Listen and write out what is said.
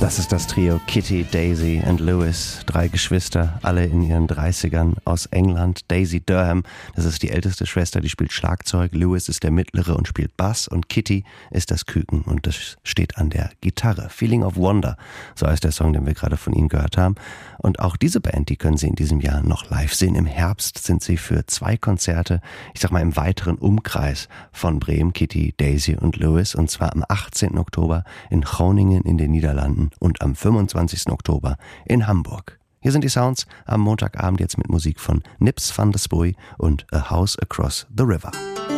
Das ist das Trio Kitty, Daisy und Lewis. 3 Geschwister, alle in ihren 30ern aus England. Daisy Durham, das ist die älteste Schwester, die spielt Schlagzeug. Lewis ist der mittlere und spielt Bass. Und Kitty ist das Küken und das steht an der Gitarre. Feeling of Wonder, so heißt der Song, den wir gerade von ihnen gehört haben. Und auch diese Band, die können Sie in diesem Jahr noch live sehen. Im Herbst sind sie für 2 Konzerte, ich sag mal im weiteren Umkreis von Bremen, Kitty, Daisy und Lewis. Und zwar am 18. Oktober in Groningen in den Niederlanden und am 25. Oktober in Hamburg. Hier sind die Sounds am Montagabend jetzt mit Musik von Nips van der Spuy und A House Across the River.